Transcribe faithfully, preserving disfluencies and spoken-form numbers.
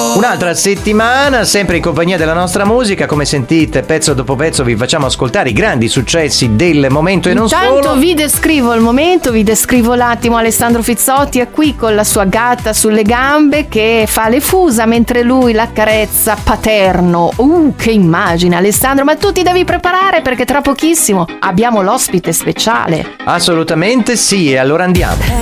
Un'altra settimana, sempre in compagnia della nostra musica, come sentite, pezzo dopo pezzo vi facciamo ascoltare i grandi successi del momento e non Intanto solo. vi descrivo il momento, vi descrivo l'attimo. Alessandro Fizzotti è qui con la sua gatta sulle gambe che fa le fusa mentre lui l'accarezza paterno. Uh, che immagine, Alessandro, ma tu ti devi preparare perché tra pochissimo abbiamo l'ospite speciale. Assolutamente sì, e allora andiamo.